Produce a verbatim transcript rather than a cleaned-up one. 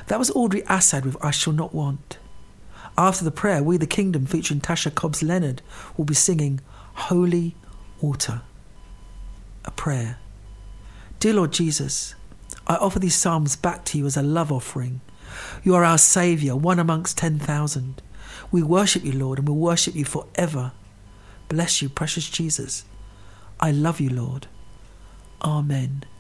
That was Audrey Assad with I Shall Not Want. After the prayer, We the Kingdom featuring Tasha Cobbs Leonard will be singing Holy Water, a prayer. Dear Lord Jesus, I offer these psalms back to you as a love offering. You are our Saviour, one amongst ten thousand. We worship you, Lord, and will worship you forever. Bless you, precious Jesus. I love you, Lord. Amen.